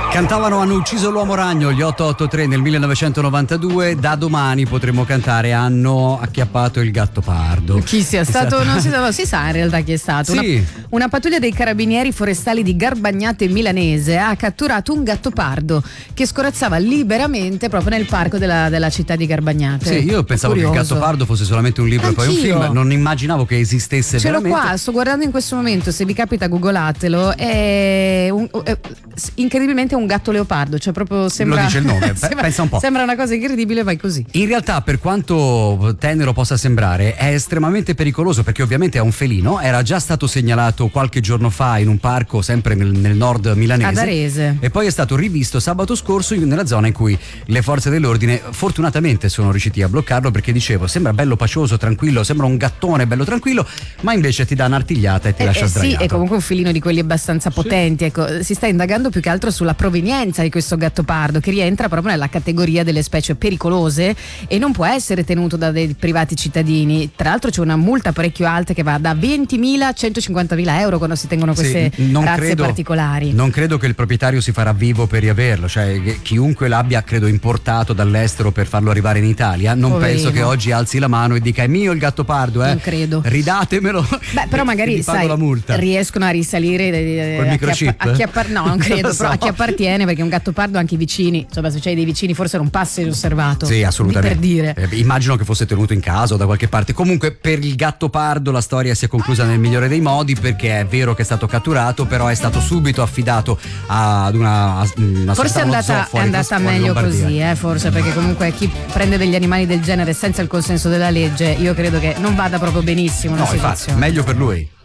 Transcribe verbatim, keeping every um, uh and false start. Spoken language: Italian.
Cantavano Hanno ucciso l'uomo ragno, gli otto otto tre nel millenovecentonovantadue. Da domani potremo cantare Hanno acchiappato il gatto pardo. Chi sia stato, Esatto. non si sa, si sa in realtà chi è stato. Sì. Una, una pattuglia dei carabinieri forestali di Garbagnate Milanese ha catturato un gatto pardo che scorazzava liberamente proprio nel parco della, della città di Garbagnate. Sì, io pensavo Curioso. che il gatto pardo fosse solamente un libro e poi un Anch'io. film, non immaginavo che esistesse Ce l'ho veramente. qua, sto guardando in questo momento, se vi capita googlatelo, è un, è incredibilmente un gatto leopardo, cioè proprio sembra, Lo dice il nome, beh, sembra, pensa un po'. sembra una cosa incredibile, vai così. In realtà, per quanto tenero possa sembrare, è estremamente pericoloso perché ovviamente è un felino, era già stato segnalato qualche giorno fa in un parco sempre nel, nel nord milanese. Ad Arese. E poi è stato rivisto sabato scorso in- nella zona in cui le forze dell'ordine fortunatamente sono riusciti a bloccarlo, perché dicevo, sembra bello pacioso, tranquillo, sembra un gattone bello tranquillo, ma invece ti dà un'artigliata e ti Eh, lascia eh sì, sdraiato. è comunque un felino di quelli abbastanza potenti. Ecco, si sta indagando più che altro sulla provenienza di questo gattopardo, che rientra proprio nella categoria delle specie pericolose e non può essere tenuto da dei privati cittadini. Tra l'altro c'è una multa parecchio alta che va da ventimila a centocinquantamila euro quando si tengono queste Sì, non razze credo, particolari. Non credo che il proprietario si farà vivo per riaverlo, cioè che chiunque l'abbia, credo, importato dall'estero per farlo arrivare in Italia, non Poverino. penso che oggi alzi la mano e dica è mio il gatto pardo, eh? Non credo. Ridatemelo. Beh, però e magari vi pago sai, la multa. riescono a risalire eh, Col a chi, microchip? appa- a chi appar- no, non credo, Non lo però a so. chi appartiene, perché un gatto pardo anche i vicini, insomma, se c'hai dei vicini forse non passi inosservato. Sì, assolutamente. Per dire. Eh, immagino che fosse tenuto in casa o da qualche parte. Comunque, per il gatto pardo la storia si è conclusa nel migliore dei modi, perché è vero che è stato catturato, però è stato subito affidato ad una, una Forse è uno zoo andata, è fuori- andata fuori meglio Lombardia. così, eh, forse, perché comunque chi prende degli animali del genere senza il consenso della legge, io credo che non vada proprio benissimo la No, infatti, situazione. meglio per lui.